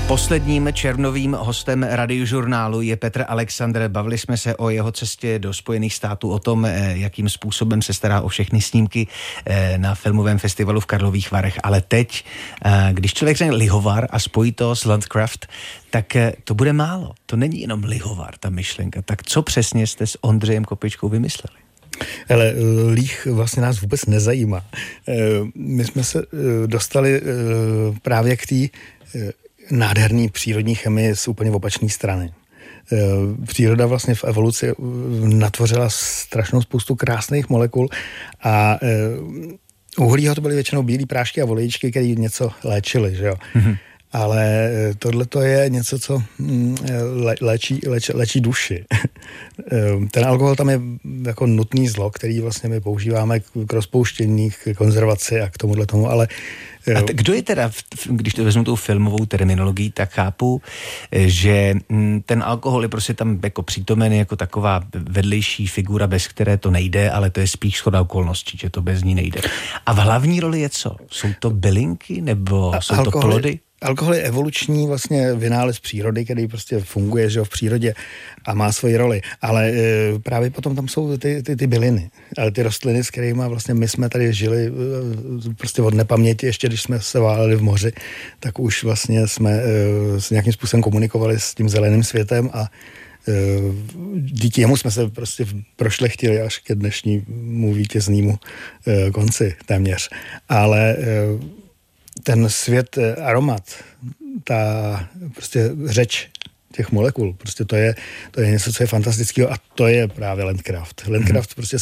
Posledním červnovým hostem Radiožurnálu je Petr Alexandr. Bavili jsme se o jeho cestě do Spojených států, o tom, jakým způsobem se stará o všechny snímky na filmovém festivalu v Karlových Varech. Ale teď, když člověk řekne lihovar a spojí to s Landcraft, tak to bude málo. To není jenom lihovar, ta myšlenka. Tak co přesně jste s Ondřejem Kopičkou vymysleli? Ale líh vlastně nás vůbec nezajímá. My jsme se dostali právě k té nádherný přírodní chemii z úplně opačné strany. Příroda vlastně v evoluci natvořila strašnou spoustu krásných molekul a u uhlího to byly většinou bílé prášky a olejčky, které něco léčily, že jo. Mm-hmm. Ale tohle to je něco, co léčí duši. Ten alkohol tam je jako nutný zlo, který vlastně my používáme k rozpouštění, k konzervaci a k tomuhle tomu, ale... A kdo je teda, když to vezmu tou filmovou terminologií, tak chápu, že ten alkohol je prostě tam jako přítomen jako taková vedlejší figura, bez které to nejde, ale to je spíš shoda okolností, že to bez ní nejde. A v hlavní roli je co? Jsou to bylinky nebo jsou to plody? Alkohol je evoluční vlastně vynález přírody, který prostě funguje, že v přírodě a má svoji roli, ale právě potom tam jsou ty byliny, ale ty rostliny, s kterými vlastně my jsme tady žili prostě od nepaměti, ještě když jsme se váleli v moři, tak už vlastně jsme s nějakým způsobem komunikovali s tím zeleným světem a díky jemu jsme se prostě prošlechtili až ke dnešnímu vítěznému konci téměř, ale ten svět aromat, ta prostě řeč těch molekul, prostě to je něco, co je fantastického a to je právě Landcraft. Landcraft prostě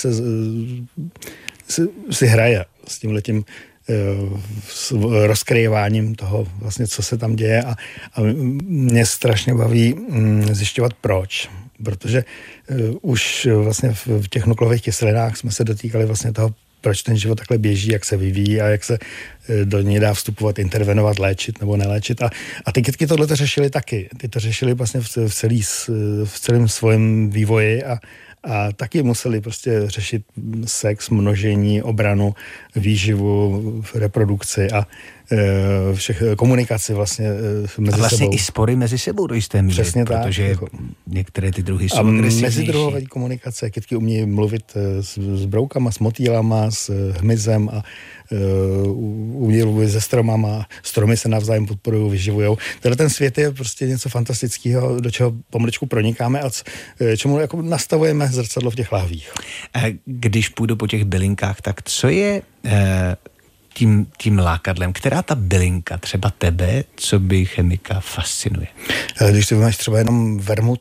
si hraje s tímhletím s rozkryváním toho vlastně, co se tam děje a mě strašně baví zjišťovat proč. Protože už vlastně v těch nukleových kyselinách jsme se dotýkali vlastně toho, proč ten život takhle běží, jak se vyvíjí a jak se do něj dá vstupovat, intervenovat, léčit nebo neléčit. A ty kytky tohle to řešily taky. Ty to řešily vlastně v celém svém vývoji a taky museli prostě řešit sex, množení, obranu, výživu, reprodukci a komunikaci vlastně mezi sebou. A vlastně sebou. I spory mezi sebou do jisté míry. Přesně tak. Protože jako některé ty druhy jsou agresivnější. A mezidruhové komunikace. Kytky umějí mluvit s broukama, s motýlama, s hmyzem a umějí mluvit se stromama. Stromy se navzájem podporují, vyživujou. Ten svět je prostě něco fantastického, do čeho pomaličku pronikáme a čemu jako nastavujeme zrcadlo v těch láhvích. Když půjdu po těch bylinkách, tak co je tím lákadlem? Která ta bylinka třeba tebe, co by chemika, fascinuje? Když ty máš třeba jenom vermut